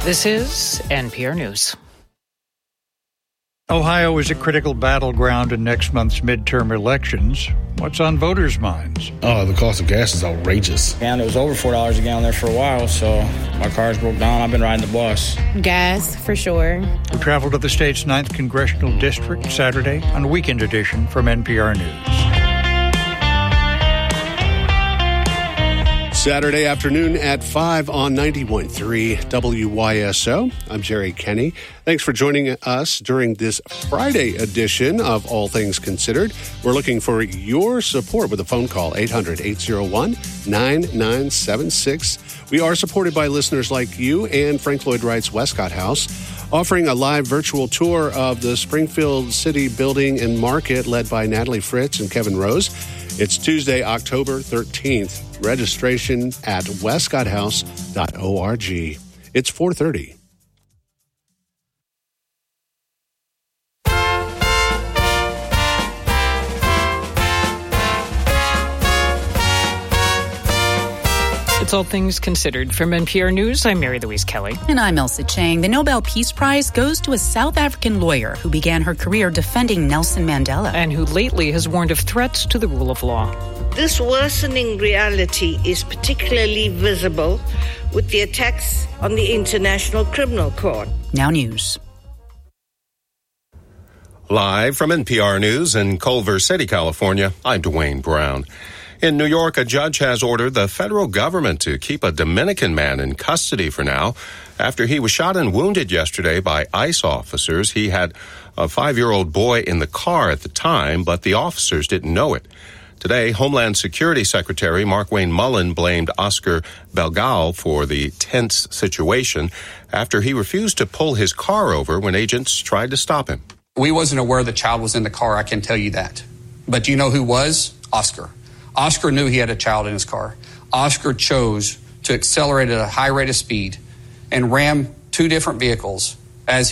This is NPR News. Ohio is a critical battleground in next month's midterm elections. What's on voters' minds? Oh, the cost of gas is outrageous. And it was over $4 a gallon there for a while, so my car's broke down. I've been riding the bus. Gas, for sure. We travel to the state's 9th Congressional District Saturday on a weekend edition from NPR News. Saturday afternoon at 5 on 91.3 WYSO. I'm Jerry Kenny. Thanks for joining us during this Friday edition of All Things Considered. We're looking for your support with a phone call, 800-801-9976. We are supported by listeners like you and Frank Lloyd Wright's Westcott House, offering a live virtual tour of the Springfield City Building and Market led by Natalie Fritz and Kevin Rose. It's Tuesday, October 13th. Registration at westcotthouse.org. It's 4:30. It's All Things Considered. From NPR News, I'm Mary Louise Kelly. And I'm Elsa Chang. The Nobel Peace Prize goes to a South African lawyer who began her career defending Nelson Mandela. And who lately has warned of threats to the rule of law. This worsening reality is particularly visible with the attacks on the International Criminal Court. Now news. Live from NPR News in Culver City, California, I'm Dwayne Brown. In New York, a judge has ordered the federal government to keep a Dominican man in custody for now after he was shot and wounded yesterday by ICE officers. He had a 5-year-old boy in the car at the time, but the officers didn't know it. Today, Homeland Security Secretary Markwayne Mullin blamed Oscar Belgal for the tense situation after he refused to pull his car over when agents tried to stop him. We wasn't aware the child was in the car, I can tell you that. But do you know who was? Oscar. Oscar knew he had a child in his car. Oscar chose to accelerate at a high rate of speed and ram two different vehicles as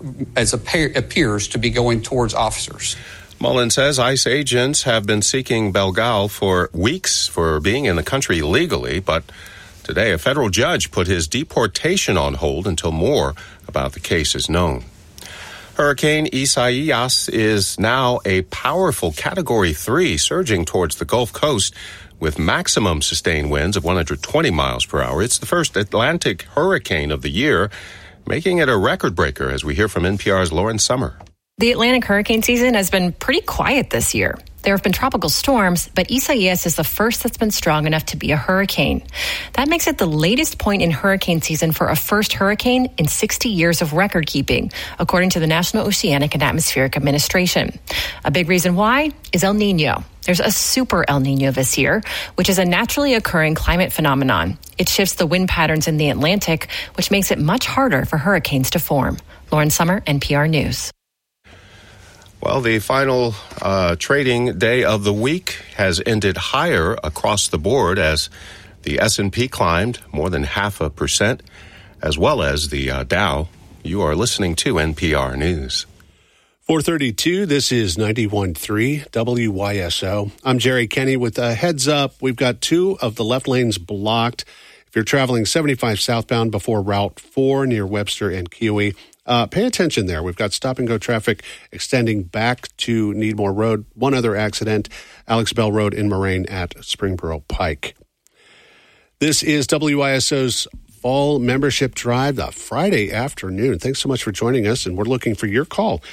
appears to be going towards officers. Mullin says ICE agents have been seeking Belgal for weeks for being in the country illegally, but today a federal judge put his deportation on hold until more about the case is known. Hurricane Isaias is now a powerful Category 3 surging towards the Gulf Coast with maximum sustained winds of 120 miles per hour. It's the first Atlantic hurricane of the year, making it a record breaker, as we hear from NPR's Lauren Summer. The Atlantic hurricane season has been pretty quiet this year. There have been tropical storms, but Isaias is the first that's been strong enough to be a hurricane. That makes it the latest point in hurricane season for a first hurricane in 60 years of record keeping, according to the National Oceanic and Atmospheric Administration. A big reason why is El Nino. There's a super El Nino this year, which is a naturally occurring climate phenomenon. It shifts the wind patterns in the Atlantic, which makes it much harder for hurricanes to form. Lauren Summer, NPR News. Well, the final trading day of the week has ended higher across the board as the S&P climbed more than 0.5%, as well as the Dow. You are listening to NPR News. 4:32, this is 91.3 WYSO. I'm Jerry Kenny with a heads up. We've got two of the left lanes blocked. If you're traveling 75 southbound before Route 4 near Webster and Kiwi, pay attention there. We've got stop-and-go traffic extending back to Needmore Road. One other accident, Alex Bell Road in Moraine at Springboro Pike. This is WYSO's Fall Membership Drive, the Friday afternoon. Thanks so much for joining us, and we're looking for your call,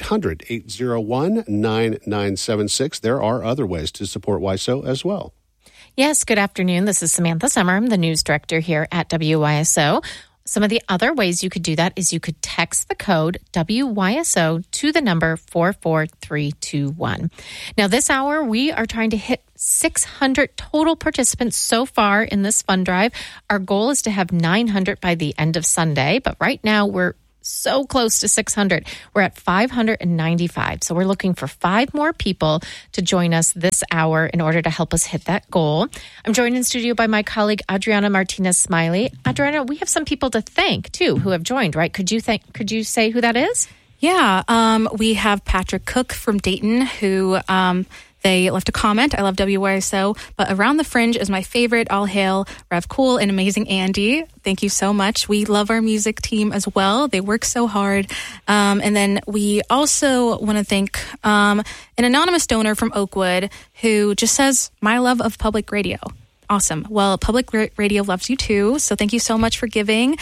800-801-9976. There are other ways to support WYSO as well. Yes, good afternoon. This is Samantha Summer. I'm the news director here at WYSO. Some of the other ways you could do that is you could text the code WYSO to the number 44321. Now, this hour, we are trying to hit 600 total participants so far in this fund drive. Our goal is to have 900 by the end of Sunday, but right now we're so close to 600. We're at 595. So we're looking for 5 more people to join us this hour in order to help us hit that goal. I'm joined in studio by my colleague, Adriana Martinez-Smiley. Adriana, we have some people to thank, too, who have joined, right? Could you say who that is? Yeah, we have Patrick Cook from Dayton, who They left a comment. I love WYSO, but Around the Fringe is my favorite. All hail Rev Cool and Amazing Andy. Thank you so much. We love our music team as well. They work so hard. And then we also want to thank an anonymous donor from Oakwood who just says, my love of public radio. Awesome. Well, public radio loves you too. So thank you so much for giving.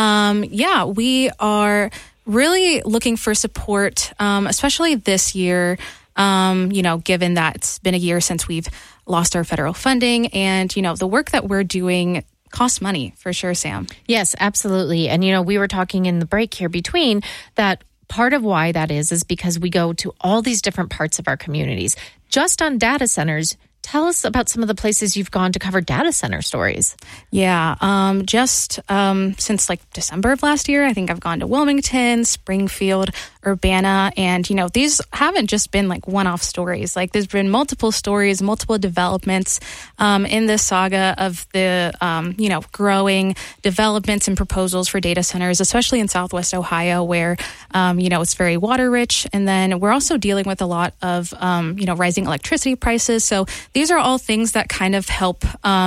We are really looking for support, especially this year, given that it's been a year since we've lost our federal funding. And, the work that we're doing costs money for sure, Sam. Yes, absolutely. And, we were talking in the break here between that part of why that is because we go to all these different parts of our communities. Just on data centers, tell us about some of the places you've gone to cover data center stories. Yeah, since December of last year, I think I've gone to Wilmington, Springfield, Urbana, and, these haven't just been one-off stories. There's been multiple stories, multiple developments in this saga of the, growing developments and proposals for data centers, especially in Southwest Ohio, where, it's very water rich. And then we're also dealing with a lot of, rising electricity prices. So these are all things that kind of help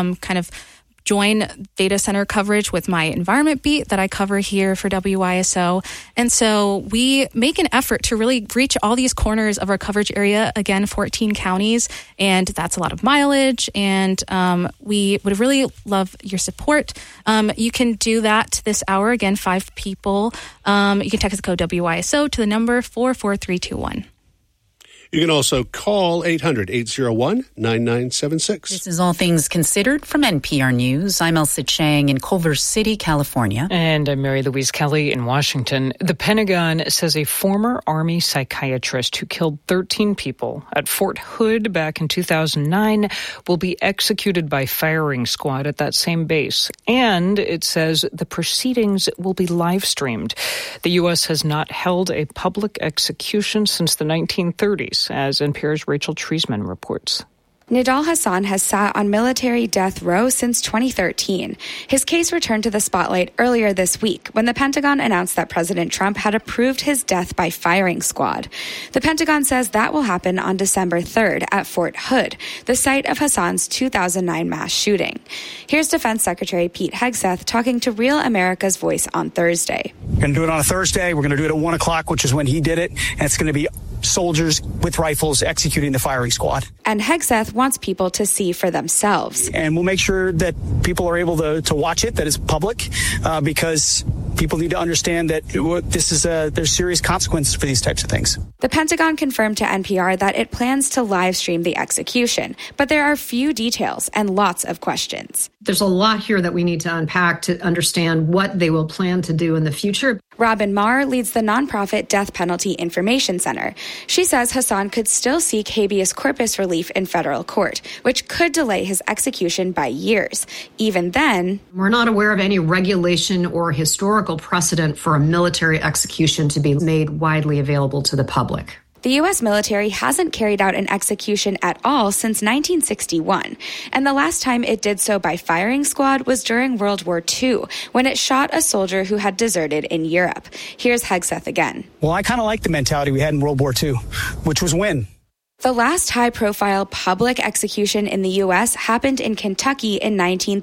join data center coverage with my environment beat that I cover here for WYSO. And so we make an effort to really reach all these corners of our coverage area, again, 14 counties, and that's a lot of mileage, and we would really love your support. You can do that this hour, again, 5 people. You can text the code WYSO to the number 44321. You can also call 800-801-9976. This is All Things Considered from NPR News. I'm Elsa Chang in Culver City, California. And I'm Mary Louise Kelly in Washington. The Pentagon says a former Army psychiatrist who killed 13 people at Fort Hood back in 2009 will be executed by firing squad at that same base. And it says the proceedings will be live streamed. The U.S. has not held a public execution since the 1930s. As NPR's Rachel Treisman reports. Nidal Hasan has sat on military death row since 2013. His case returned to the spotlight earlier this week when the Pentagon announced that President Trump had approved his death by firing squad. The Pentagon says that will happen on December 3rd at Fort Hood, the site of Hasan's 2009 mass shooting. Here's Defense Secretary Pete Hegseth talking to Real America's Voice on Thursday. We're going to do it on a Thursday. We're going to do it at 1 o'clock, which is when he did it. And it's going to be soldiers with rifles executing the firing squad. And Hegseth wants people to see for themselves. And we'll make sure that people are able to watch it, that it's public, because people need to understand that there's serious consequences for these types of things. The Pentagon confirmed to NPR that it plans to live stream the execution, but there are few details and lots of questions. There's a lot here that we need to unpack to understand what they will plan to do in the future. Robin Marr leads the nonprofit Death Penalty Information Center. She says Hasan could still seek habeas corpus relief in federal court, which could delay his execution by years. Even then, we're not aware of any regulation or historical precedent for a military execution to be made widely available to the public. The U.S. military hasn't carried out an execution at all since 1961, and the last time it did so by firing squad was during World War II, when it shot a soldier who had deserted in Europe. Here's Hegseth again. Well, I kind of like the mentality we had in World War II, which was win. The last high-profile public execution in the U.S. happened in Kentucky in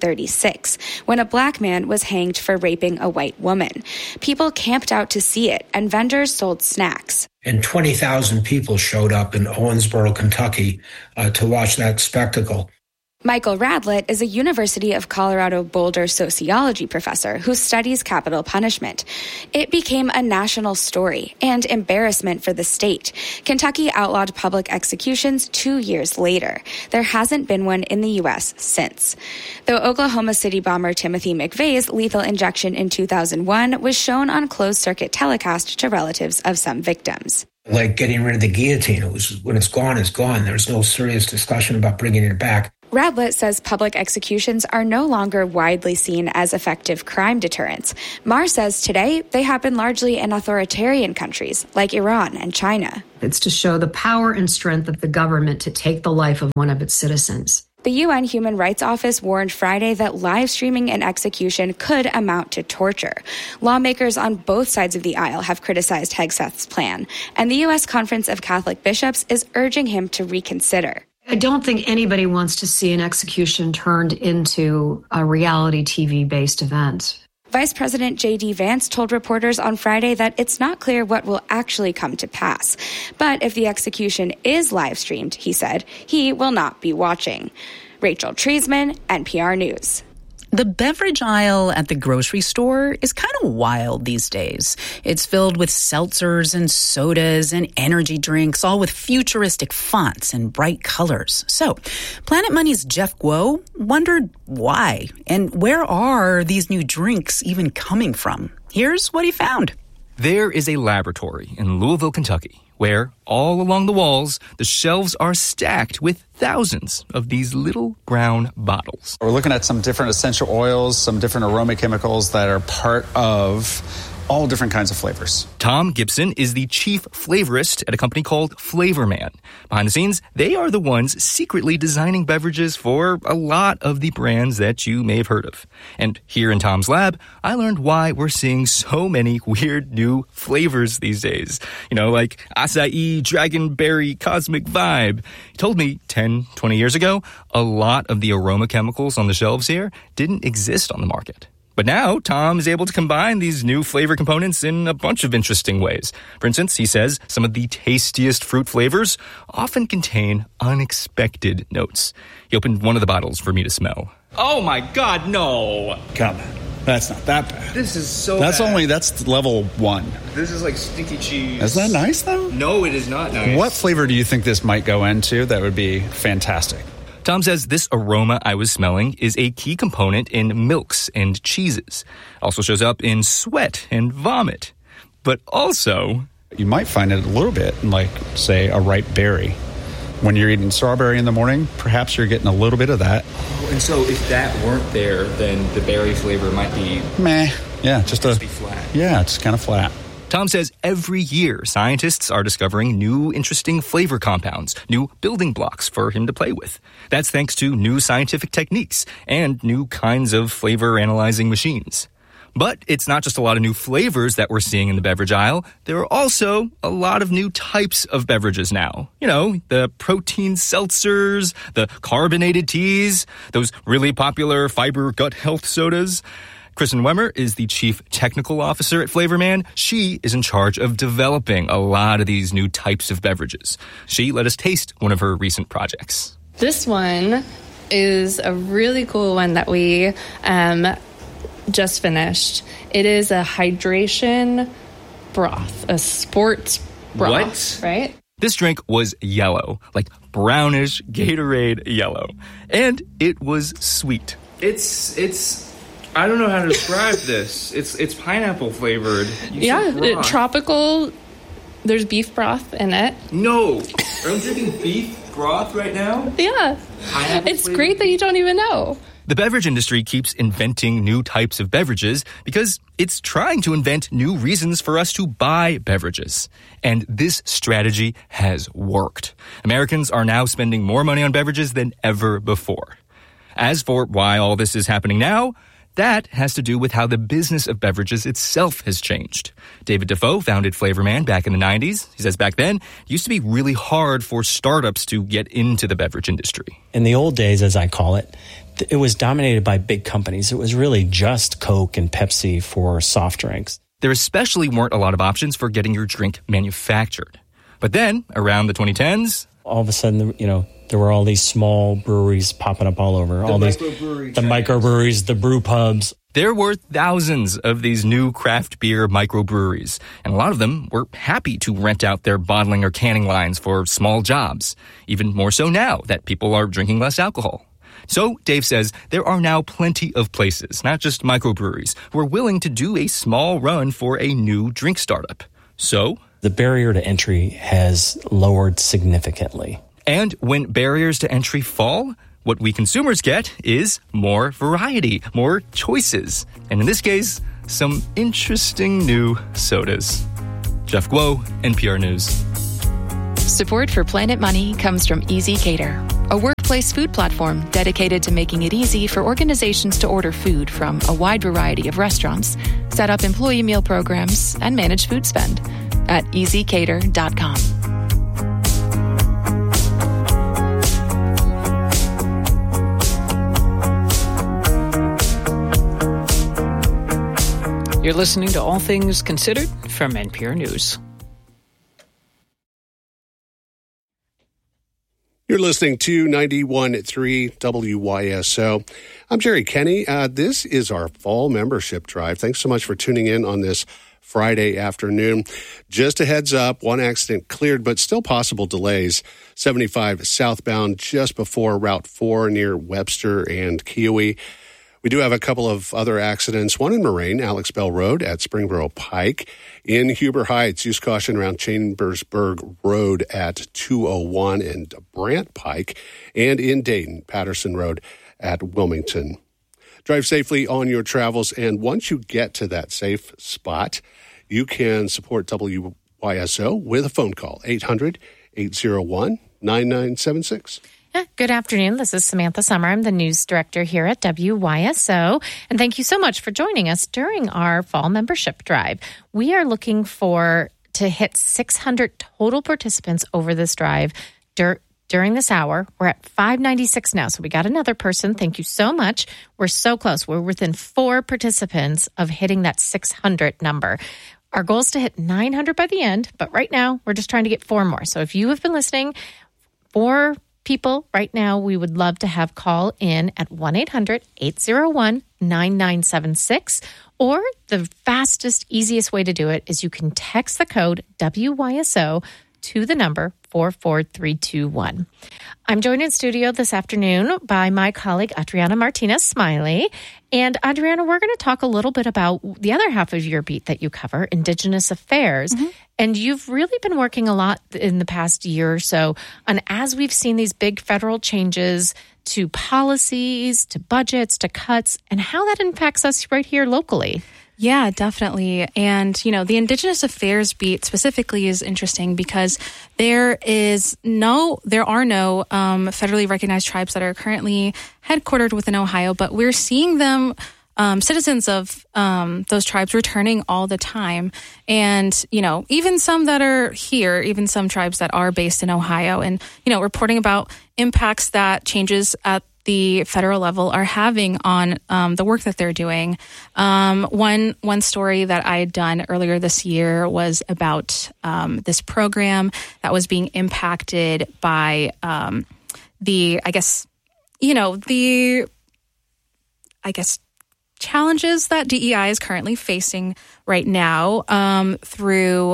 1936, when a black man was hanged for raping a white woman. People camped out to see it, and vendors sold snacks. And 20,000 people showed up in Owensboro, Kentucky, to watch that spectacle. Michael Radlett is a University of Colorado Boulder sociology professor who studies capital punishment. It became a national story and embarrassment for the state. Kentucky outlawed public executions 2 years later. There hasn't been one in the U.S. since. Though Oklahoma City bomber Timothy McVeigh's lethal injection in 2001 was shown on closed-circuit telecast to relatives of some victims. Like getting rid of the guillotine. When it's gone, it's gone. There's no serious discussion about bringing it back. Radlett says public executions are no longer widely seen as effective crime deterrents. Marr says today they happen largely in authoritarian countries like Iran and China. It's to show the power and strength of the government to take the life of one of its citizens. The UN Human Rights Office warned Friday that live streaming an execution could amount to torture. Lawmakers on both sides of the aisle have criticized Hegseth's plan, and the U.S. Conference of Catholic Bishops is urging him to reconsider. I don't think anybody wants to see an execution turned into a reality TV-based event. Vice President J.D. Vance told reporters on Friday that it's not clear what will actually come to pass. But if the execution is live-streamed, he said, he will not be watching. Rachel Treisman, NPR News. The beverage aisle at the grocery store is kind of wild these days. It's filled with seltzers and sodas and energy drinks, all with futuristic fonts and bright colors. So, Planet Money's Jeff Guo wondered why and where are these new drinks even coming from? Here's what he found. There is a laboratory in Louisville, Kentucky, where all along the walls, the shelves are stacked with thousands of these little brown bottles. We're looking at some different essential oils, some different aroma chemicals that are part of all different kinds of flavors. Tom Gibson is the chief flavorist at a company called Flavor Man. Behind the scenes, they are the ones secretly designing beverages for a lot of the brands that you may have heard of. And here in Tom's lab, I learned why we're seeing so many weird new flavors these days. You know, like acai, dragonberry, cosmic vibe. He told me 10, 20 years ago, a lot of the aroma chemicals on the shelves here didn't exist on the market. But now, Tom is able to combine these new flavor components in a bunch of interesting ways. For instance, he says some of the tastiest fruit flavors often contain unexpected notes. He opened one of the bottles for me to smell. Oh my God, no! Come on. That's not that bad. This is so That's bad. That's level 1. This is like stinky cheese. Isn't that nice, though? No, it is not nice. What flavor do you think this might go into that would be fantastic? Tom says this aroma I was smelling is a key component in milks and cheeses. It also shows up in sweat and vomit. But also, you might find it a little bit like, say, a ripe berry. When you're eating strawberry in the morning, perhaps you're getting a little bit of that. Oh, and so if that weren't there, then the berry flavor might be... Meh. Yeah, just be flat. Yeah, it's kind of flat. Tom says every year, scientists are discovering new interesting flavor compounds, new building blocks for him to play with. That's thanks to new scientific techniques and new kinds of flavor analyzing machines. But it's not just a lot of new flavors that we're seeing in the beverage aisle. There are also a lot of new types of beverages now. You know, the protein seltzers, the carbonated teas, those really popular fiber gut health sodas. Kristen Wemmer is the chief technical officer at Flavor Man. She is in charge of developing a lot of these new types of beverages. She let us taste one of her recent projects. This one is a really cool one that we just finished. It is a hydration broth, a sports broth. What? Right? This drink was yellow, like brownish Gatorade yellow. And it was sweet. It's I don't know how to describe this. It's pineapple flavored. Tropical. There's beef broth in it. No. Are you drinking beef broth right now? Yeah. It's great that you don't even know. The beverage industry keeps inventing new types of beverages because it's trying to invent new reasons for us to buy beverages. And this strategy has worked. Americans are now spending more money on beverages than ever before. As for why all this is happening now, that has to do with how the business of beverages itself has changed. David Defoe founded Flavor Man back in the 90s. He says back then, it used to be really hard for startups to get into the beverage industry. In the old days, as I call it, it was dominated by big companies. It was really just Coke and Pepsi for soft drinks. There especially weren't a lot of options for getting your drink manufactured. But then, around the 2010s... all of a sudden, there were all these small breweries popping up all over. The microbreweries, the brew pubs. There were thousands of these new craft beer microbreweries, and a lot of them were happy to rent out their bottling or canning lines for small jobs, even more so now that people are drinking less alcohol. So, Dave says, there are now plenty of places, not just microbreweries, who are willing to do a small run for a new drink startup. So... the barrier to entry has lowered significantly. And when barriers to entry fall, what we consumers get is more variety, more choices. And in this case, some interesting new sodas. Jeff Guo, NPR News. Support for Planet Money comes from Easy Cater, a workplace food platform dedicated to making it easy for organizations to order food from a wide variety of restaurants, set up employee meal programs, and manage food spend at easycater.com. You're listening to All Things Considered from NPR News. You're listening to 91.3 WYSO. I'm Jerry Kenny. This is our fall membership drive. Thanks so much for tuning in on this Friday afternoon. Just a heads up, one accident cleared, but still possible delays. 75 southbound just before Route 4 near Webster and Kiowee. We do have a couple of other accidents, one in Moraine, Alex Bell Road at Springboro Pike. In Huber Heights, use caution around Chambersburg Road at 201 and Brant Pike. And in Dayton, Patterson Road at Wilmington. Drive safely on your travels, and once you get to that safe spot, you can support WYSO with a phone call, 800-801-9976. Good afternoon. This is Samantha Summer. I'm the news director here at WYSO. And thank you so much for joining us during our fall membership drive. We are looking to hit 600 total participants over this drive during this hour. We're at 596 now, so we got another person. Thank you so much. We're so close. We're within 4 participants of hitting that 600 number. Our goal is to hit 900 by the end, but right now we're just trying to get 4 more. So if you have been listening, 4 people right now we would love to have call in at 1-800-801-9976, or the fastest, easiest way to do it is you can text the code WYSO to the number 44321. I'm joined in studio this afternoon by my colleague Adriana Martinez-Smiley. And Adriana, we're going to talk a little bit about the other half of your beat that you cover, Indigenous Affairs. Mm-hmm. And you've really been working a lot in the past year or so on, as we've seen these big federal changes to policies, to budgets, to cuts, and how that impacts us right here locally. Yeah, definitely. And, the Indigenous Affairs beat specifically is interesting because there are no federally recognized tribes that are currently headquartered within Ohio, but we're seeing them, citizens of those tribes, returning all the time. And, even some that are here, even some tribes that are based in Ohio, and, reporting about impacts that changes at the federal level are having on the work that they're doing. One story that I had done earlier this year was about this program that was being impacted by challenges that DEI is currently facing right now through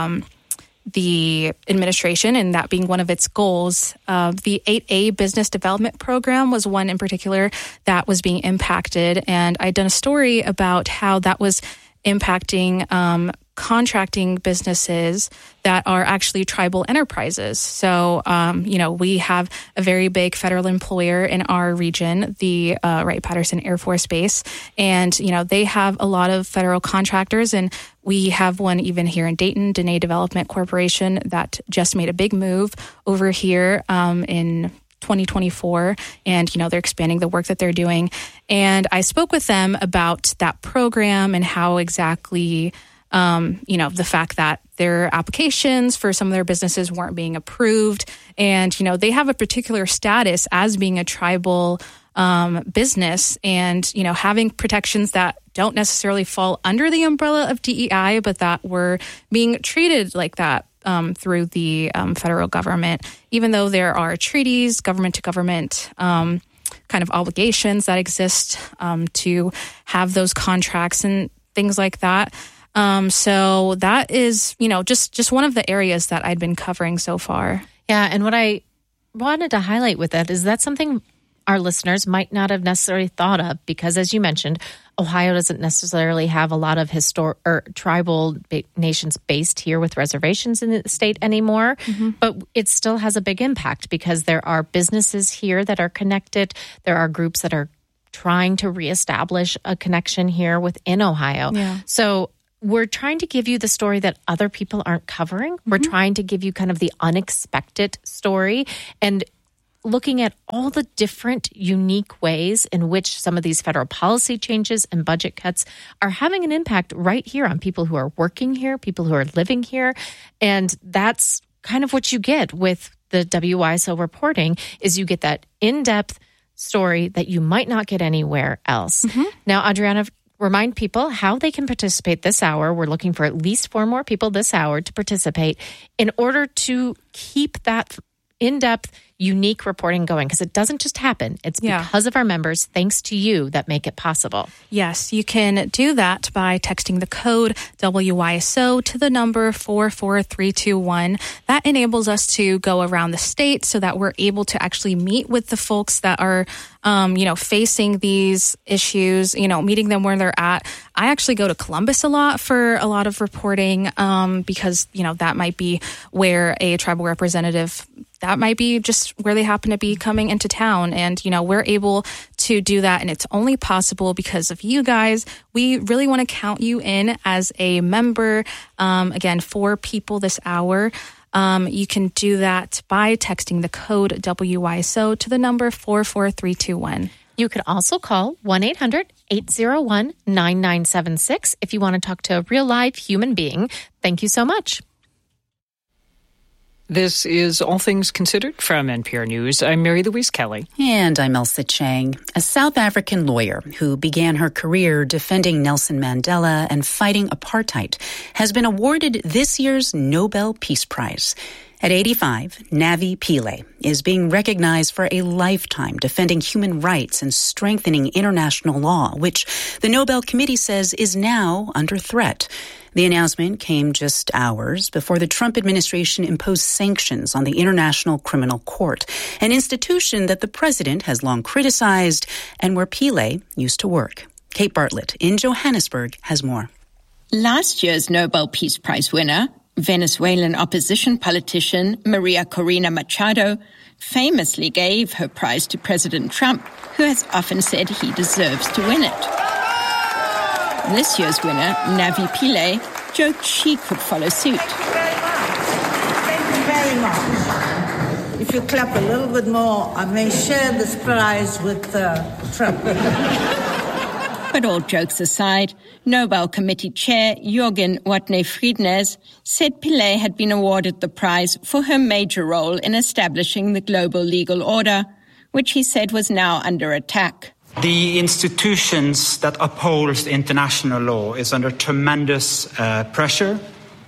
the administration, and that being one of its goals. The 8A Business Development Program was one in particular that was being impacted, and I'd done a story about how that was impacting contracting businesses that are actually tribal enterprises. So, we have a very big federal employer in our region, the Wright-Patterson Air Force Base, and, they have a lot of federal contractors, and we have one even here in Dayton, Dene Development Corporation, that just made a big move over here in 2024, and they're expanding the work that they're doing. And I spoke with them about that program and how exactly the fact that their applications for some of their businesses weren't being approved, and they have a particular status as being a tribal business, and having protections that don't necessarily fall under the umbrella of DEI, but that were being treated like that through the federal government, even though there are treaties, government to government kind of obligations that exist to have those contracts and things like that. So that is, just one of the areas that I'd been covering so far. Yeah. And what I wanted to highlight with that is that's something our listeners might not have necessarily thought of, because as you mentioned, Ohio doesn't necessarily have a lot of tribal nations based here with reservations in the state anymore, but it still has a big impact because there are businesses here that are connected. There are groups that are trying to reestablish a connection here within Ohio. Yeah. So we're trying to give you the story that other people aren't covering. We're trying to give you kind of the unexpected story, and looking at all the different unique ways in which some of these federal policy changes and budget cuts are having an impact right here on people who are working here, people who are living here. And that's kind of what you get with the WYSO reporting, is you get that in-depth story that you might not get anywhere else. Now, Adriana, remind people how they can participate this hour. We're looking for at least 4 more people this hour to participate in order to keep that in-depth, unique reporting going, because it doesn't just happen. It's because of our members, thanks to you, that make it possible. Yes, you can do that by texting the code WYSO to the number 44321. That enables us to go around the state so that we're able to actually meet with the folks that are facing these issues, meeting them where they're at. I actually go to Columbus a lot for a lot of reporting because, that might be where a tribal representative, that might be just where they happen to be coming into town. And, we're able to do that. And it's only possible because of you guys. We really want to count you in as a member. Again, 4 people this hour. You can do that by texting the code WYSO to the number 44321. You could also call 1-800-801-9976 if you want to talk to a real live human being. Thank you so much. This is All Things Considered from NPR News. I'm Mary Louise Kelly. And I'm Elsa Chang. A South African lawyer who began her career defending Nelson Mandela and fighting apartheid has been awarded this year's Nobel Peace Prize. At 85, Navi Pillay is being recognized for a lifetime defending human rights and strengthening international law, which the Nobel Committee says is now under threat. The announcement came just hours before the Trump administration imposed sanctions on the International Criminal Court, an institution that the president has long criticized and where Pillay used to work. Kate Bartlett in Johannesburg has more. Last year's Nobel Peace Prize winner, Venezuelan opposition politician Maria Corina Machado, famously gave her prize to President Trump, who has often said he deserves to win it. This year's winner, Navi Pillay, joked she could follow suit. Thank you very much. If you clap a little bit more, I may share this prize with Trump. But all jokes aside, Nobel Committee Chair Jürgen Watne-Friednes said Pillay had been awarded the prize for her major role in establishing the global legal order, which he said was now under attack. The institutions that uphold international law is under tremendous pressure,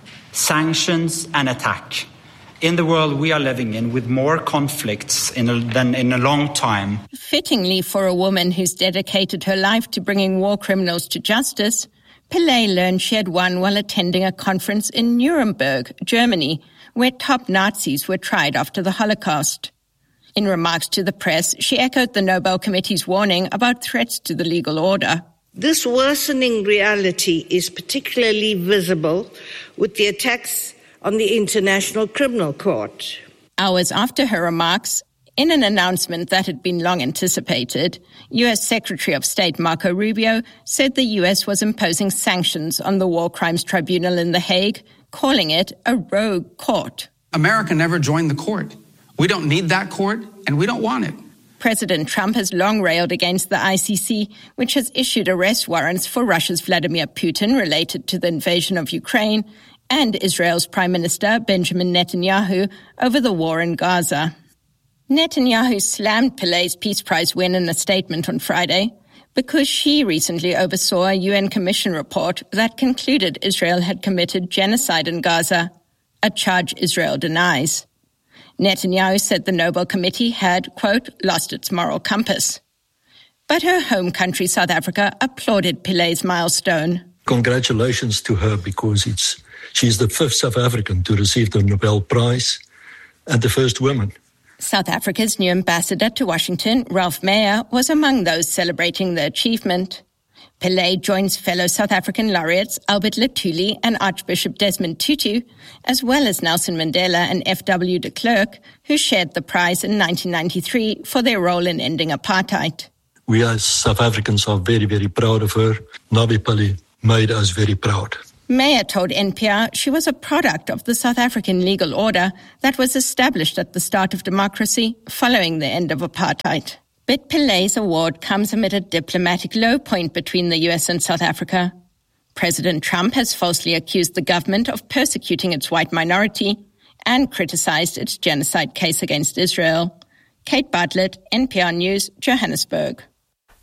sanctions, and attack. In the world we are living in, with more conflicts than in a long time. Fittingly for a woman who's dedicated her life to bringing war criminals to justice, Pillay learned she had won while attending a conference in Nuremberg, Germany, where top Nazis were tried after the Holocaust. In remarks to the press, she echoed the Nobel Committee's warning about threats to the legal order. This worsening reality is particularly visible with the attacks on the International Criminal Court. Hours after her remarks, in an announcement that had been long anticipated, U.S. Secretary of State Marco Rubio said the U.S. was imposing sanctions on the War Crimes Tribunal in The Hague, calling it a rogue court. America never joined the court. We don't need that court, and we don't want it. President Trump has long railed against the ICC, which has issued arrest warrants for Russia's Vladimir Putin related to the invasion of Ukraine, and Israel's Prime Minister Benjamin Netanyahu over the war in Gaza. Netanyahu slammed Pillay's Peace Prize win in a statement on Friday because she recently oversaw a UN Commission report that concluded Israel had committed genocide in Gaza, a charge Israel denies. Netanyahu said the Nobel Committee had, quote, lost its moral compass. But her home country, South Africa, applauded Pillay's milestone. Congratulations to her because she's the 5th South African to receive the Nobel Prize and the first woman. South Africa's new ambassador to Washington, Ralph Meyer, was among those celebrating the achievement. Pillay joins fellow South African laureates Albert Luthuli and Archbishop Desmond Tutu, as well as Nelson Mandela and F.W. de Klerk, who shared the prize in 1993 for their role in ending apartheid. We as South Africans are very, very proud of her. Navi Pillay made us very proud. Meyer told NPR she was a product of the South African legal order that was established at the start of democracy following the end of apartheid. But Pillay's award comes amid a diplomatic low point between the US and South Africa. President Trump has falsely accused the government of persecuting its white minority and criticized its genocide case against Israel. Kate Bartlett, NPR News, Johannesburg.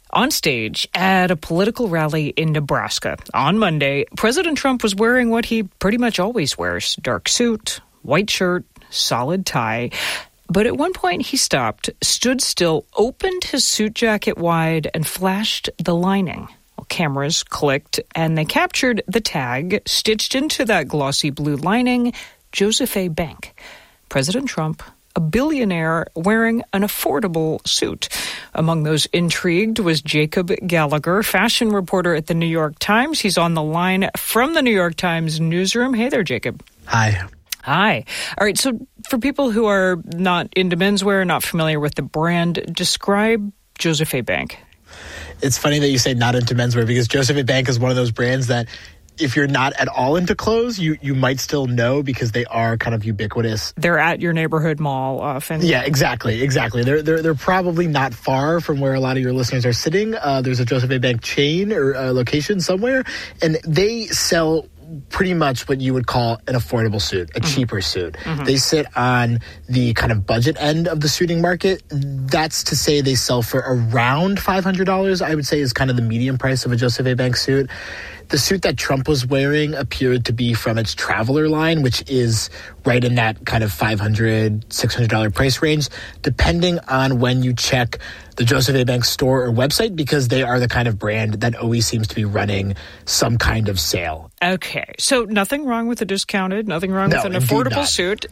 On stage at a political rally in Nebraska on Monday, President Trump was wearing what he pretty much always wears: dark suit, white shirt, solid tie. But at one point he stopped, stood still, opened his suit jacket wide, and flashed the lining. Well, cameras clicked, and they captured the tag stitched into that glossy blue lining, Joseph A. Bank. President Trump, a billionaire wearing an affordable suit. Among those intrigued was Jacob Gallagher, fashion reporter at the New York Times. He's on the line from the New York Times newsroom. Hey there, Jacob. Hi. Hi. All right, so for people who are not into menswear, not familiar with the brand, describe Joseph A. Bank. It's funny that you say not into menswear, because Joseph A. Bank is one of those brands that if you're not at all into clothes, you might still know, because they are kind of ubiquitous. They're at your neighborhood mall often. Yeah, exactly. They're probably not far from where a lot of your listeners are sitting. There's a Joseph A. Bank chain or location somewhere, and they sell pretty much what you would call an affordable suit, a cheaper suit. Mm-hmm. They sit on the kind of budget end of the suiting market. That's to say they sell for around $500, I would say, is kind of the median price of a Joseph A. Bank suit. The suit that Trump was wearing appeared to be from its Traveler line, which is right in that kind of $500, $600 price range, depending on when you check the Joseph A. Bank store or website, because they are the kind of brand that always seems to be running some kind of sale. Okay, so nothing wrong with a discounted, nothing wrong with an affordable suit.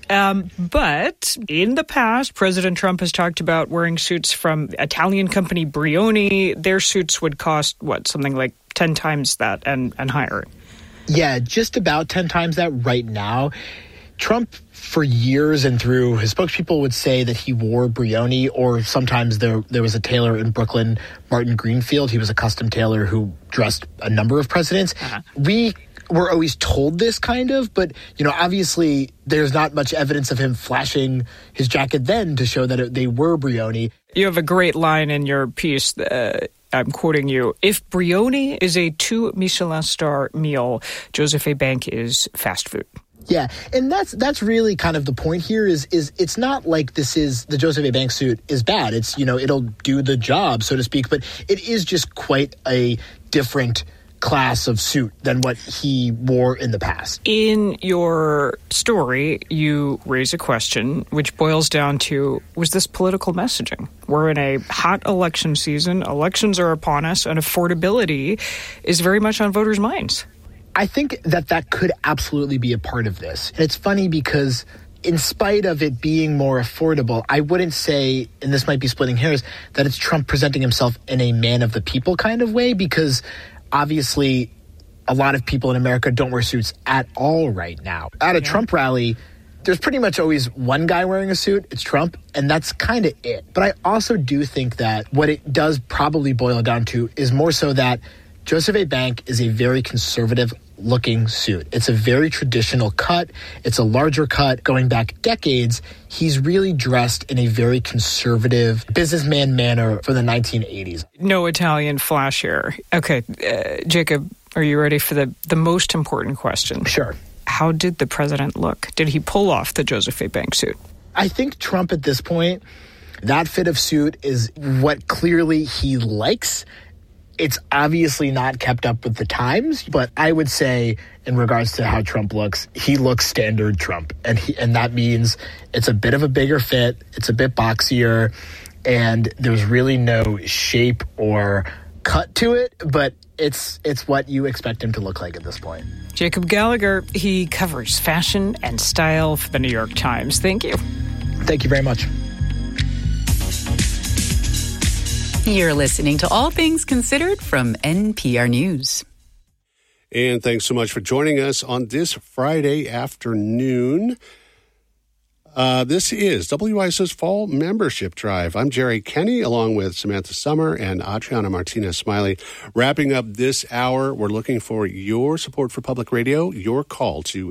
But in the past, President Trump has talked about wearing suits from Italian company Brioni. Their suits would cost, something like 10 times that and higher. Yeah, just about 10 times that right now. Trump, for years and through his spokespeople, would say that he wore Brioni, or sometimes there was a tailor in Brooklyn, Martin Greenfield. He was a custom tailor who dressed a number of presidents. Uh-huh. We were always told this kind of, but, obviously there's not much evidence of him flashing his jacket then to show that they were Brioni. You have a great line in your piece, I'm quoting you: "If Brioni is a 2 Michelin star meal, Joseph A. Bank is fast food." Yeah, and that's really kind of the point here is it's not like the Joseph A. Bank suit is bad. It's, it'll do the job, so to speak, but it is just quite a different class of suit than what he wore in the past. In your story, you raise a question which boils down to, was this political messaging? We're in a hot election season. Elections are upon us, and affordability is very much on voters' minds. I think that could absolutely be a part of this. And it's funny because in spite of it being more affordable, I wouldn't say, and this might be splitting hairs, that it's Trump presenting himself in a man of the people kind of way, because obviously a lot of people in America don't wear suits at all right now. At a Trump rally, there's pretty much always one guy wearing a suit. It's Trump, and that's kind of it. But I also do think that what it does probably boil down to is more so that Joseph A. Bank is a very conservative-looking suit. It's a very traditional cut. It's a larger cut. Going back decades, he's really dressed in a very conservative businessman manner for the 1980s. No Italian flash here. Okay, Jacob, are you ready for the most important question? Sure. How did the president look? Did he pull off the Joseph A. Bank suit? I think Trump at this point, that fit of suit is what clearly he likes. It's obviously not kept up with the times, but I would say in regards to how Trump looks, he looks standard Trump. And that means it's a bit of a bigger fit, it's a bit boxier, and there's really no shape or cut to it, but it's what you expect him to look like at this point. Jacob Gallagher, he covers fashion and style for the New York Times. Thank you. Thank you very much. You're listening to All Things Considered from NPR News. And thanks so much for joining us on this Friday afternoon. This is WISO's Fall Membership Drive. I'm Jerry Kenny, along with Samantha Summer and Adriana Martinez-Smiley. Wrapping up this hour, we're looking for your support for public radio, your call to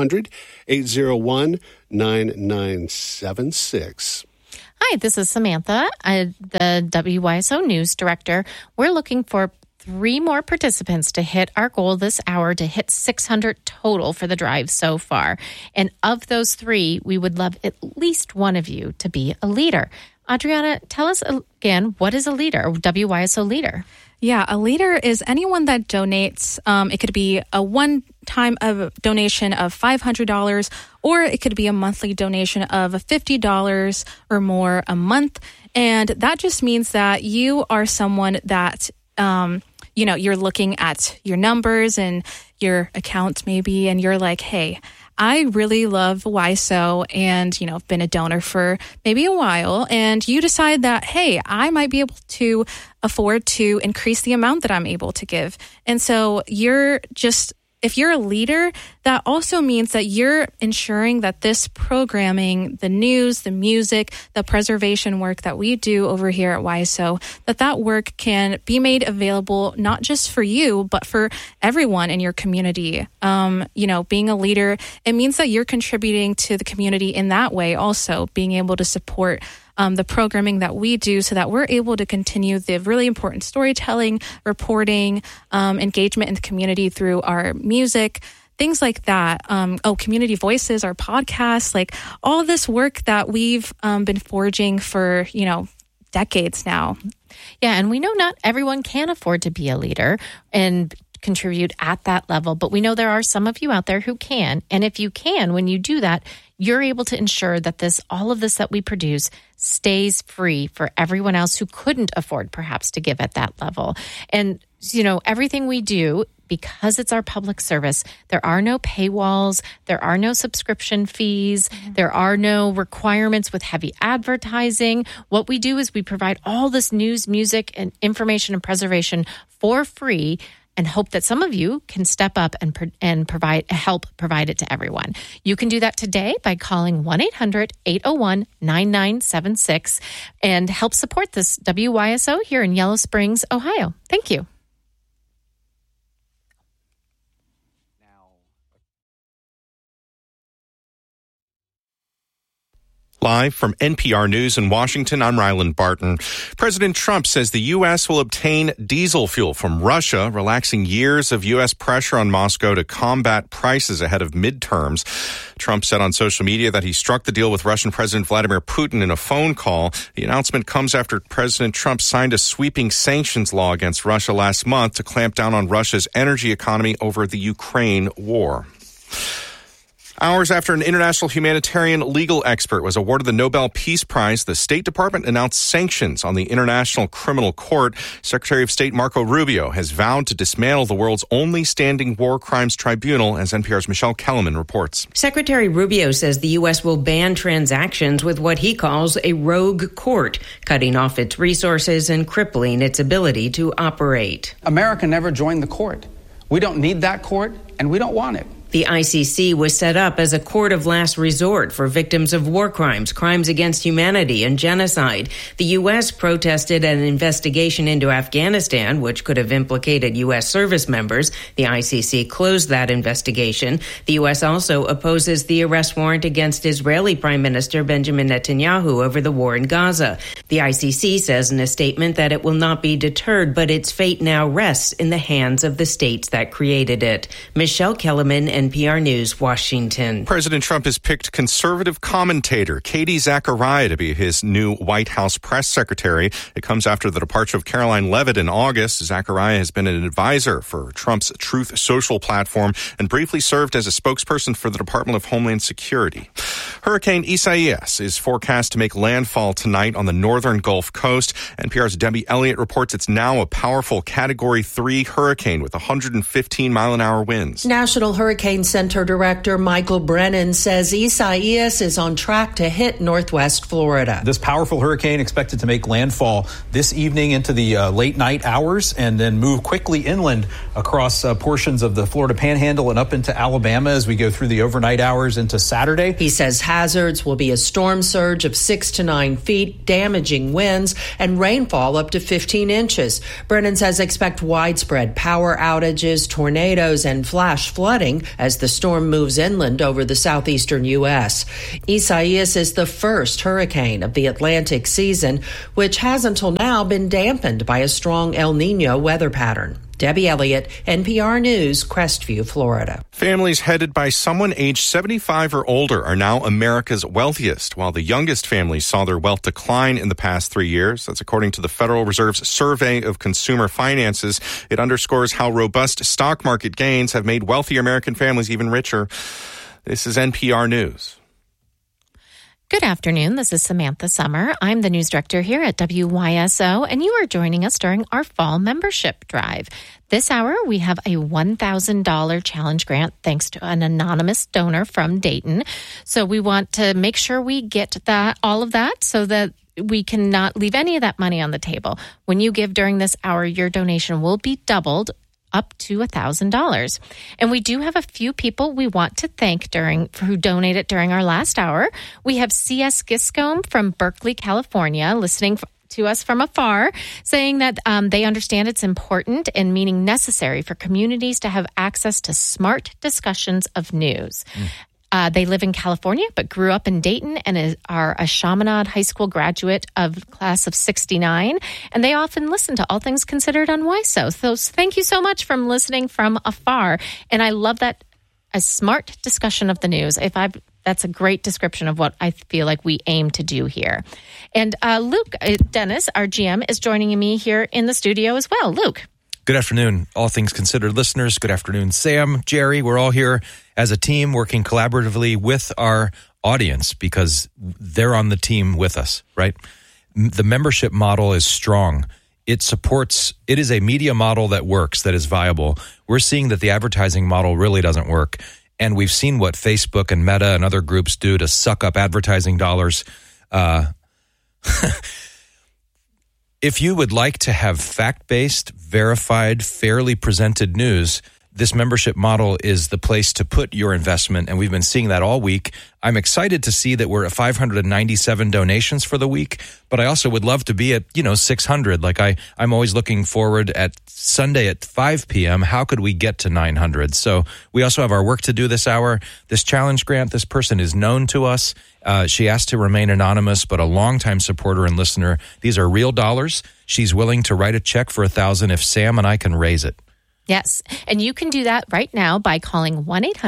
800-801-9976. Hi, this is Samantha, the WISO News Director. We're looking for 3 more participants to hit our goal this hour, to hit 600 total for the drive so far. And of those 3, we would love at least one of you to be a leader. Adriana, tell us again, what is a leader, a WYSO leader? Yeah, a leader is anyone that donates. It could be a one-time donation of $500, or it could be a monthly donation of $50 or more a month. And that just means that you are someone that, you're looking at your numbers and your account maybe, and you're like, hey, I really love WYSO and, I've been a donor for maybe a while, and you decide that, hey, I might be able to afford to increase the amount that I'm able to give. And so if you're a leader, that also means that you're ensuring that this programming, the news, the music, the preservation work that we do over here at WYSO, that work can be made available not just for you, but for everyone in your community. Being a leader, it means that you're contributing to the community in that way also, being able to support the programming that we do so that we're able to continue the really important storytelling, reporting, engagement in the community through our music, things like that. Community Voices, our podcasts, like all this work that we've been forging for, decades now. Yeah, and we know not everyone can afford to be a leader and contribute at that level, but we know there are some of you out there who can. And if you can, when you do that, you're able to ensure that all of this that we produce stays free for everyone else who couldn't afford perhaps to give at that level. And, everything we do, because it's our public service, there are no paywalls, there are no subscription fees, there are no requirements with heavy advertising. What we do is we provide all this news, music, and information and preservation for free, and hope that some of you can step up and help provide it to everyone. You can do that today by calling 1-800-801-9976 and help support this WYSO here in Yellow Springs, Ohio. Thank you. Live from NPR News in Washington, I'm Ryland Barton. President Trump says the U.S. will obtain diesel fuel from Russia, relaxing years of U.S. pressure on Moscow to combat prices ahead of midterms. Trump said on social media that he struck the deal with Russian President Vladimir Putin in a phone call. The announcement comes after President Trump signed a sweeping sanctions law against Russia last month to clamp down on Russia's energy economy over the Ukraine war. Hours after an international humanitarian legal expert was awarded the Nobel Peace Prize, the State Department announced sanctions on the International Criminal Court. Secretary of State Marco Rubio has vowed to dismantle the world's only standing war crimes tribunal, as NPR's Michelle Kellerman reports. Secretary Rubio says the U.S. will ban transactions with what he calls a rogue court, cutting off its resources and crippling its ability to operate. America never joined the court. We don't need that court, and we don't want it. The ICC was set up as a court of last resort for victims of war crimes, crimes against humanity, and genocide. The U.S. protested an investigation into Afghanistan, which could have implicated U.S. service members. The ICC closed that investigation. The U.S. also opposes the arrest warrant against Israeli Prime Minister Benjamin Netanyahu over the war in Gaza. The ICC says in a statement that it will not be deterred, but its fate now rests in the hands of the states that created it. Michelle Kellerman, NPR News, Washington. President Trump has picked conservative commentator Katie Zachariah to be his new White House press secretary. It comes after the departure of Caroline Leavitt in August. Zachariah has been an advisor for Trump's Truth Social platform and briefly served as a spokesperson for the Department of Homeland Security. Hurricane Isaias is forecast to make landfall tonight on the northern Gulf Coast. NPR's Debbie Elliott reports it's now a powerful Category 3 hurricane with 115-mile-an-hour winds. National Hurricane Center Director Michael Brennan says Isaias is on track to hit northwest Florida. This powerful hurricane expected to make landfall this evening into the late night hours and then move quickly inland across portions of the Florida Panhandle and up into Alabama as we go through the overnight hours into Saturday. He says hazards will be a storm surge of 6 to 9 feet, damaging winds, and rainfall up to 15 inches. Brennan says expect widespread power outages, tornadoes, and flash flooding as the storm moves inland over the southeastern U.S. Isaias is the first hurricane of the Atlantic season, which has until now been dampened by a strong El Nino weather pattern. Debbie Elliott, NPR News, Crestview, Florida. Families headed by someone aged 75 or older are now America's wealthiest, while the youngest families saw their wealth decline in the past 3 years. That's according to the Federal Reserve's Survey of Consumer Finances. It underscores how robust stock market gains have made wealthy American families even richer. This is NPR News. Good afternoon. This is Samantha Summer. I'm the news director here at WYSO, and you are joining us during our fall membership drive. This hour, we have a $1,000 challenge grant thanks to an anonymous donor from Dayton. So we want to make sure we get all of that so that we cannot leave any of that money on the table. When you give during this hour, your donation will be doubled up to $1,000. And we do have a few people we want to thank who donated during our last hour. We have C.S. Giscombe from Berkeley, California, listening to us from afar, saying that they understand it's important and meaning necessary for communities to have access to smart discussions of news. They live in California, but grew up in Dayton and are a Chaminade High School graduate of class of 69. And they often listen to All Things Considered on WYSO. So thank you so much for listening from afar. And I love that, a smart discussion of the news. That's a great description of what I feel like we aim to do here. And Luke Dennis, our GM, is joining me here in the studio as well. Luke. Good afternoon, All Things Considered listeners. Good afternoon, Sam, Jerry. We're all here as a team working collaboratively with our audience because they're on the team with us, right? The membership model is strong. It is a media model that works, that is viable. We're seeing that the advertising model really doesn't work. And we've seen what Facebook and Meta and other groups do to suck up advertising dollars. If you would like to have fact-based, verified, fairly presented news, this membership model is the place to put your investment, and we've been seeing that all week. I'm excited to see that we're at 597 donations for the week, but I also would love to be at, 600. Like I'm always looking forward at Sunday at 5 p.m. How could we get to 900? So we also have our work to do this hour. This challenge grant, this person is known to us. She asked to remain anonymous, but a longtime supporter and listener. These are real dollars. She's willing to write a check for $1,000 if Sam and I can raise it. Yes, and you can do that right now by calling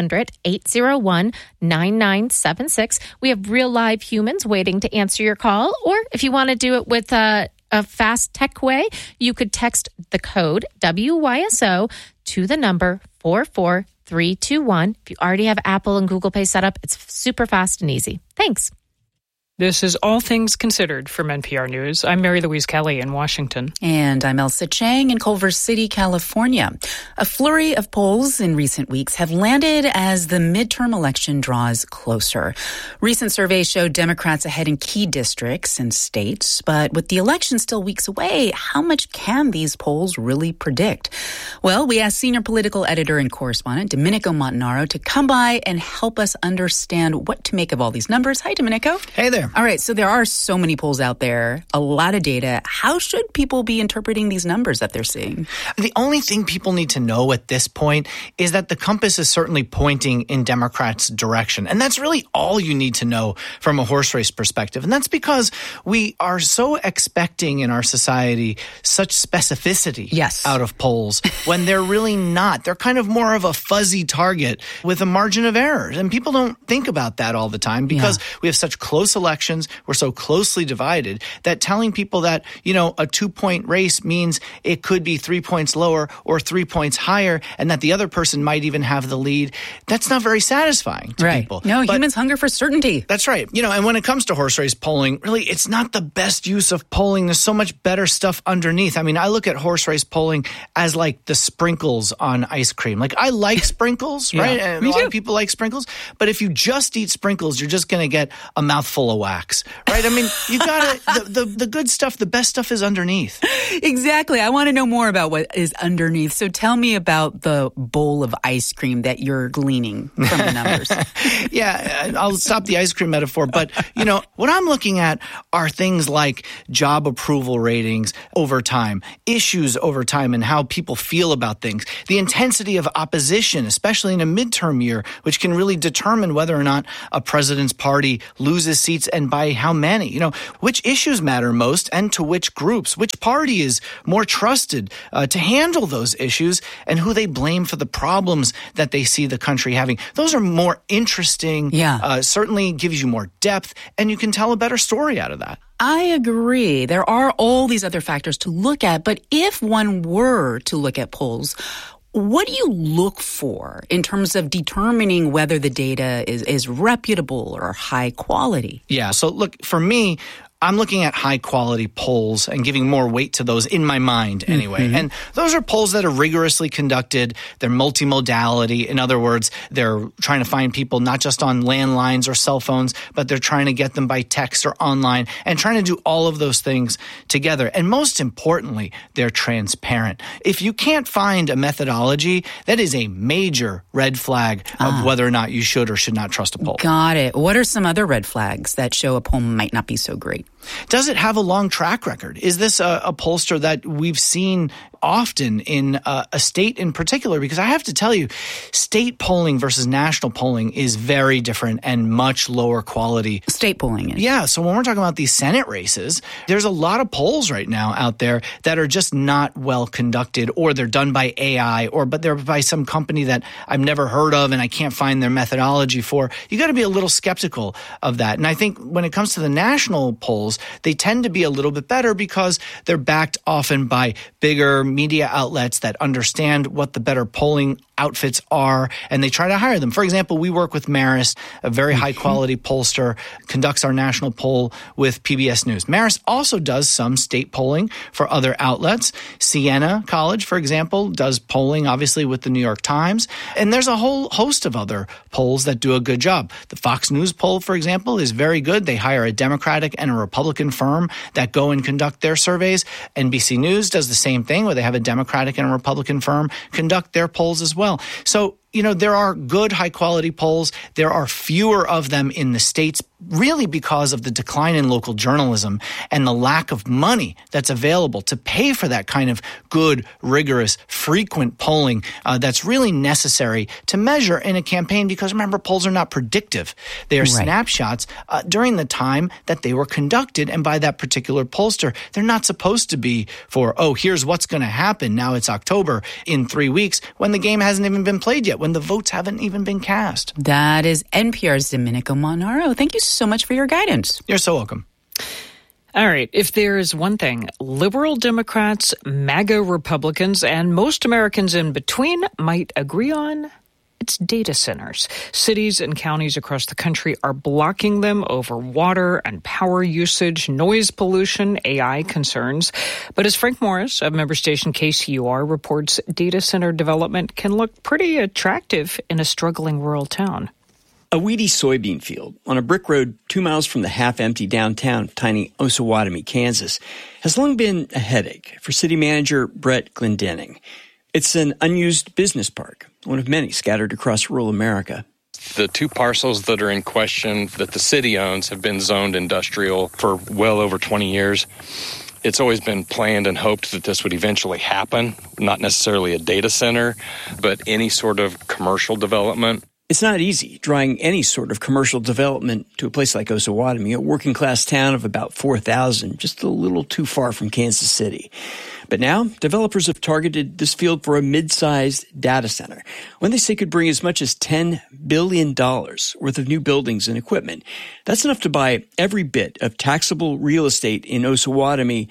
1-800-801-9976. We have real live humans waiting to answer your call, or if you want to do it with a fast tech way, you could text the code WYSO to the number 44321. If you already have Apple and Google Pay set up, it's super fast and easy. Thanks. This is All Things Considered from NPR News. I'm Mary Louise Kelly in Washington. And I'm Elsa Chang in Culver City, California. A flurry of polls in recent weeks have landed as the midterm election draws closer. Recent surveys showed Democrats ahead in key districts and states, but with the election still weeks away, how much can these polls really predict? Well, we asked senior political editor and correspondent Domenico Montanaro to come by and help us understand what to make of all these numbers. Hi, Domenico. Hey there. All right, so there are so many polls out there, a lot of data. How should people be interpreting these numbers that they're seeing? The only thing people need to know at this point is that the compass is certainly pointing in Democrats' direction. And that's really all you need to know from a horse race perspective. And that's because we are so expecting in our society such specificity out of polls when they're really not. They're kind of more of a fuzzy target with a margin of error. And people don't think about that all the time because we have such close elections. We're so closely divided that telling people that, a 2-point race means it could be 3 points lower or 3 points higher and that the other person might even have the lead, that's not very satisfying to people. No, humans hunger for certainty. That's right. And when it comes to horse race polling, really, it's not the best use of polling. There's so much better stuff underneath. I mean, I look at horse race polling as like the sprinkles on ice cream. Like, I like sprinkles, right? And a lot of people like sprinkles. But if you just eat sprinkles, you're just going to get a mouthful of wax, right? I mean, you got to, the good stuff, the best stuff is underneath. Exactly. I want to know more about what is underneath. So tell me about the bowl of ice cream that you're gleaning from the numbers. Yeah, I'll stop the ice cream metaphor. But, what I'm looking at are things like job approval ratings over time, issues over time, and how people feel about things, the intensity of opposition, especially in a midterm year, which can really determine whether or not a president's party loses seats and by how many? Which issues matter most and to which groups? Which party is more trusted to handle those issues, and who they blame for the problems that they see the country having? Those are more interesting, certainly gives you more depth, and you can tell a better story out of that. I agree. There are all these other factors to look at, but if one were to look at polls, what do you look for in terms of determining whether the data is reputable or high quality? Yeah, so look, for me, I'm looking at high-quality polls and giving more weight to those in my mind anyway. And those are polls that are rigorously conducted. They're multimodality. In other words, they're trying to find people not just on landlines or cell phones, but they're trying to get them by text or online and trying to do all of those things together. And most importantly, they're transparent. If you can't find a methodology, that is a major red flag of whether or not you should or should not trust a poll. Got it. What are some other red flags that show a poll might not be so great? Does it have a long track record? Is this a pollster that we've seen often in a state in particular? Because I have to tell you, state polling versus national polling is very different and much lower quality. State polling is. Yeah. So when we're talking about these Senate races, there's a lot of polls right now out there that are just not well conducted, or they're done by AI, but they're by some company that I've never heard of and I can't find their methodology for. You got to be a little skeptical of that. And I think when it comes to the national polls, they tend to be a little bit better because they're backed often by bigger media outlets that understand what the better polling outfits are, and they try to hire them. For example, we work with Marist, a very high-quality pollster, conducts our national poll with PBS News. Marist also does some state polling for other outlets. Siena College, for example, does polling, obviously, with the New York Times. And there's a whole host of other polls that do a good job. The Fox News poll, for example, is very good. They hire a Democratic and a Republican firm that go and conduct their surveys. NBC News does the same thing, where they have a Democratic and a Republican firm conduct their polls as well. So, there are good high-quality polls. There are fewer of them in the states, really because of the decline in local journalism and the lack of money that's available to pay for that kind of good, rigorous, frequent polling that's really necessary to measure in a campaign. Because remember, polls are not predictive. They are snapshots during the time that they were conducted and by that particular pollster. They're not supposed to be for, here's what's going to happen. Now it's October in 3 weeks when the game hasn't even been played yet, when the votes haven't even been cast. That is NPR's Domenico Monaro. Thank you so much for your guidance. You're so welcome. All right. If there is one thing liberal Democrats, MAGA Republicans, and most Americans in between might agree on, it's data centers. Cities and counties across the country are blocking them over water and power usage, noise pollution, AI concerns. But as Frank Morris of member station KCUR reports, data center development can look pretty attractive in a struggling rural town. A weedy soybean field on a brick road 2 miles from the half-empty downtown tiny Osawatomie, Kansas, has long been a headache for city manager Brett Glendening. It's an unused business park, one of many scattered across rural America. The 2 parcels that are in question that the city owns have been zoned industrial for well over 20 years. It's always been planned and hoped that this would eventually happen, not necessarily a data center, but any sort of commercial development. It's not easy drawing any sort of commercial development to a place like Osawatomie, a working-class town of about 4,000, just a little too far from Kansas City. But now, developers have targeted this field for a mid-sized data center, when they say could bring as much as $10 billion worth of new buildings and equipment. That's enough to buy every bit of taxable real estate in Osawatomie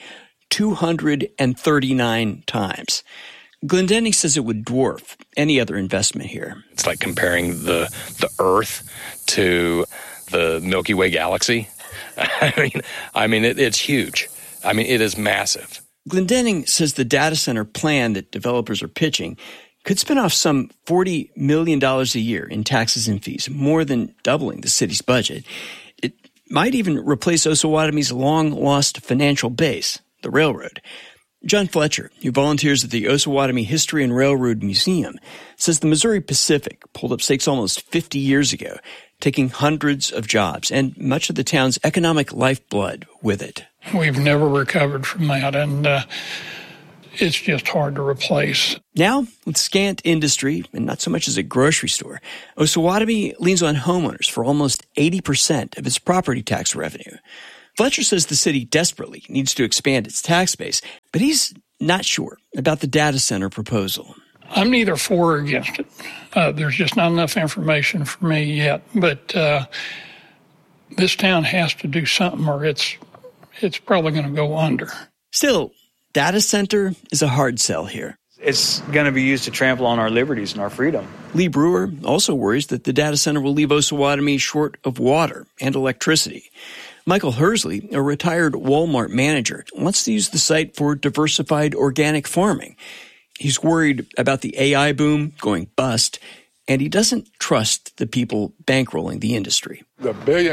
239 times. Glendening says it would dwarf any other investment here. It's like comparing the Earth to the Milky Way galaxy. I mean, it's huge. I mean, it is massive. Glendening says the data center plan that developers are pitching could spin off some $40 million a year in taxes and fees, more than doubling the city's budget. It might even replace Osawatomie's long-lost financial base, the railroad. John Fletcher, who volunteers at the Osawatomie History and Railroad Museum, says the Missouri Pacific pulled up stakes almost 50 years ago, taking hundreds of jobs and much of the town's economic lifeblood with it. We've never recovered from that, and it's just hard to replace. Now, with scant industry and not so much as a grocery store, Osawatomie leans on homeowners for almost 80% of its property tax revenue. Fletcher says the city desperately needs to expand its tax base, but he's not sure about the data center proposal. I'm neither for or against it. There's just not enough information for me yet, but this town has to do something or it's probably going to go under. Still, data center is a hard sell here. It's going to be used to trample on our liberties and our freedom. Lee Brewer also worries that the data center will leave Osawatomie short of water and electricity. Michael Hersley, a retired Walmart manager, wants to use the site for diversified organic farming. He's worried about the AI boom going bust, and he doesn't trust the people bankrolling the industry. The $1 billion